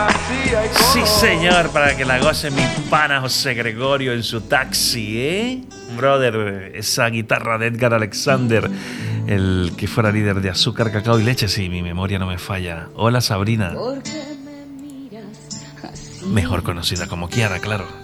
Sí, señor, para que la goce mi pana José Gregorio en su taxi, ¿eh? Brother, esa guitarra de Edgar Alexander, el que fuera líder de Azúcar, Cacao y Leche, sí, mi memoria no me falla. Hola, Sabrina. Mejor conocida como Kiara, claro.